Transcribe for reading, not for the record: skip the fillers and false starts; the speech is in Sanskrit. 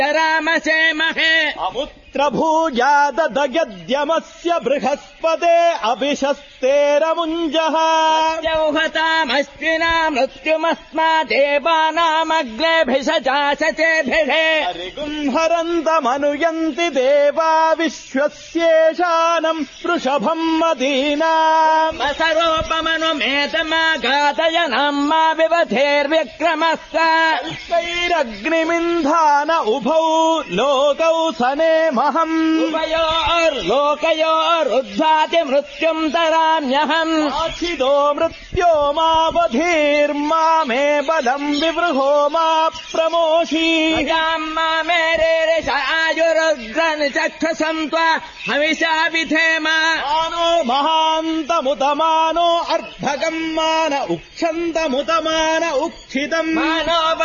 रामसेमहे अमुत्रभूजाददयद्यमस्य बृहस्पते अभिशस्तेरमुञ्जः द्यौहतामस्तिना मृत्युमस्मादेवानामग्नेभिषजाशचेभिः हरिगुंहरन्तमनुयन्ति देवा विश्वस्येषानम् वृषभम् मदीना मसरोपमनुमेतमाघातयनम् मा विवधेर्विक्रमस्य कैरग्निमिन्धान उभौ लोकौ सनेमहम् उभयोर्लोकयोरुद्धाति मृत्युम् तराम्यहम् आचिदो मृत्यो मावधीर्मा मे बलम् विवृहो मा प्रमोषी मा मेरेरिष आयुरुग्रन् चक्षुषम् त्वा हविषा विधेम मानो महान्तमुतमानो अर्धगम् मान उक्षन्तमुतमान उक्षितम् मानो